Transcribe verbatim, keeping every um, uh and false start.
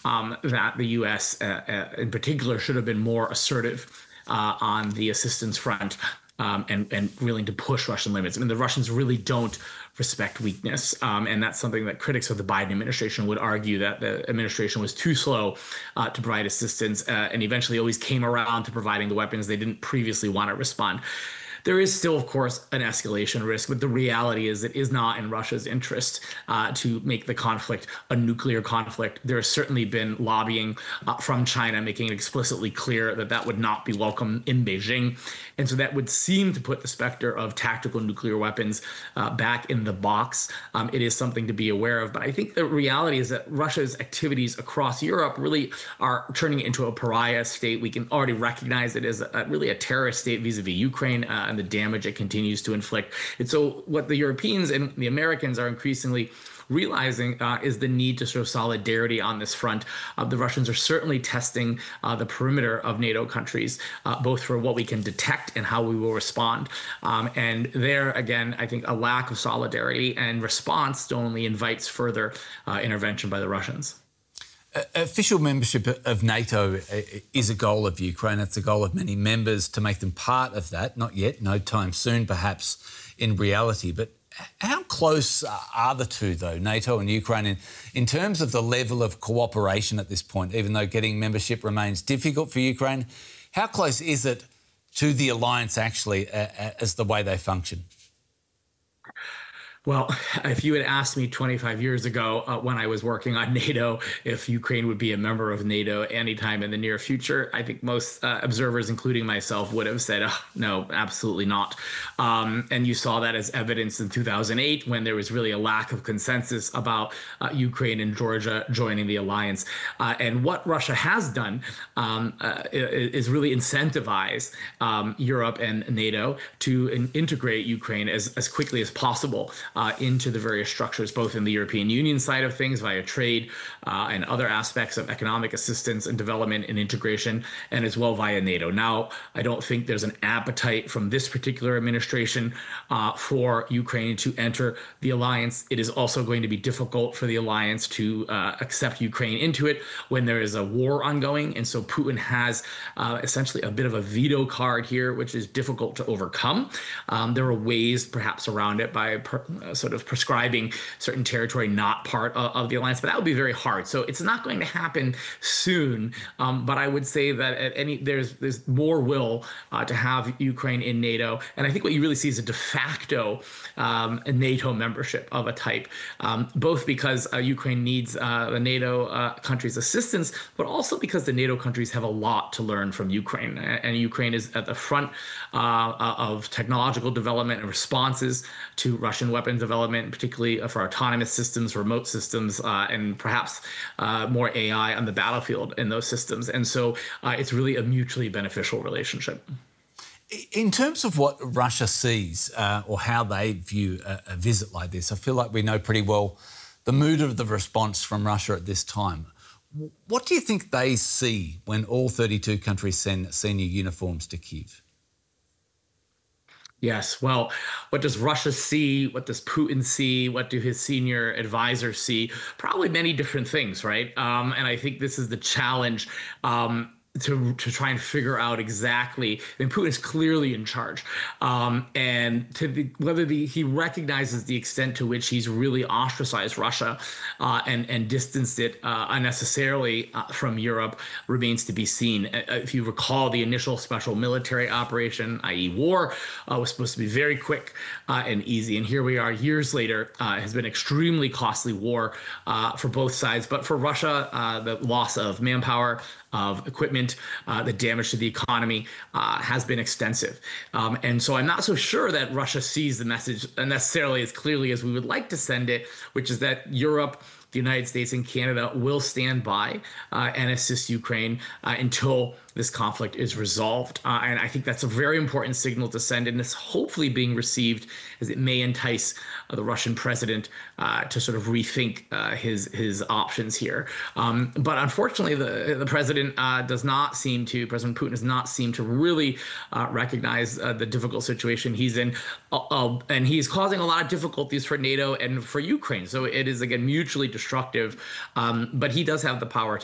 um, that the U S uh, uh, in particular should have been more assertive uh, on the assistance front, um, and and willing to push Russian limits. I mean, the Russians really don't respect weakness, um, and that's something that critics of the Biden administration would argue, that the administration was too slow uh, to provide assistance, uh, and eventually always came around to providing the weapons they didn't previously want to respond. There is still, of course, an escalation risk, but the reality is it is not in Russia's interest uh, to make the conflict a nuclear conflict. There has certainly been lobbying uh, from China making it explicitly clear that that would not be welcome in Beijing. And so that would seem to put the specter of tactical nuclear weapons uh, back in the box. Um, it is something to be aware of. But I think the reality is that Russia's activities across Europe really are turning it into a pariah state. We can already recognize it as a, really a terrorist state vis-a-vis Ukraine, uh, and the damage it continues to inflict. And so what the Europeans and the Americans are increasingly realizing uh, is the need to show solidarity on this front. Uh, the Russians are certainly testing uh, the perimeter of NATO countries, uh, both for what we can detect and how we will respond. Um, and there, again, I think a lack of solidarity and response only invites further uh, intervention by the Russians. Uh, official membership of NATO is a goal of Ukraine. It's a goal of many members to make them part of that. Not yet, no time soon, perhaps, in reality. But how close are the two, though, NATO and Ukraine, in, in terms of the level of cooperation at this point, even though getting membership remains difficult for Ukraine? How close is it to the alliance, actually, uh, as the way they function? Well, if you had asked me twenty-five years ago uh, when I was working on NATO if Ukraine would be a member of NATO anytime in the near future, I think most uh, observers, including myself, would have said, oh, no, absolutely not. Um, and you saw that as evidence in two thousand eight when there was really a lack of consensus about uh, Ukraine and Georgia joining the alliance. Uh, and what Russia has done um, uh, is really incentivize um, Europe and NATO to in integrate Ukraine as, as quickly as possible Uh, into the various structures, both in the European Union side of things via trade uh, and other aspects of economic assistance and development and integration, and as well via NATO. Now, I don't think there's an appetite from this particular administration uh, for Ukraine to enter the alliance. It is also going to be difficult for the alliance to uh, accept Ukraine into it when there is a war ongoing. And so Putin has uh, essentially a bit of a veto card here, which is difficult to overcome. Um, there are ways perhaps around it by per Uh, sort of prescribing certain territory not part of, of the alliance, but that would be very hard. So it's not going to happen soon. Um, but I would say that at any there's there's more will uh, to have Ukraine in NATO, and I think what you really see is a de facto um, a NATO membership of a type, um, both because uh, Ukraine needs uh, the NATO uh, countries' assistance, but also because the NATO countries have a lot to learn from Ukraine, and Ukraine is at the front uh, of technological development and responses to Russian weapons development, particularly for autonomous systems, remote systems, uh, and perhaps uh, more A I on the battlefield in those systems. And so uh, it's really a mutually beneficial relationship. In terms of what Russia sees uh, or how they view a, a visit like this, I feel like we know pretty well the mood of the response from Russia at this time. What do you think they see when all thirty-two countries send senior uniforms to Kyiv? Yes. Well, what does Russia see? What does Putin see? What do his senior advisors see? Probably many different things, right? Um, and I think this is the challenge. Um, To, to try and figure out exactly, I mean, Putin is clearly in charge, um, and to the, whether the, he recognizes the extent to which he's really ostracized Russia uh, and and distanced it uh, unnecessarily uh, from Europe remains to be seen. Uh, if you recall, the initial special military operation, that is, war, uh, was supposed to be very quick uh, and easy, and here we are years later. Uh, has been extremely costly war uh, for both sides, but for Russia, uh, the loss of manpower, of equipment, uh, the damage to the economy uh, has been extensive. Um, and so I'm not so sure that Russia sees the message necessarily as clearly as we would like to send it, which is that Europe, the United States, and Canada will stand by uh, and assist Ukraine uh, until this conflict is resolved. Uh, and I think that's a very important signal to send, and it's hopefully being received as it may entice uh, the Russian president uh, to sort of rethink uh, his his options here. Um, but unfortunately, the the president uh, does not seem to, President Putin does not seem to really uh, recognize uh, the difficult situation he's in, uh, uh, and he's causing a lot of difficulties for NATO and for Ukraine. So it is, again, mutually destructive, um, but he does have the power to